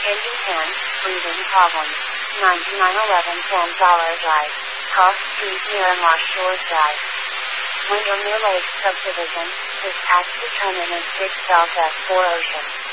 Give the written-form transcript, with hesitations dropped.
Changing hands, breathing problems. 9911 $10 guide. Cross street near Marsh Shores Drive. Windermere Lake Subdivision, this acts to turn in 6 South at 4 Ocean.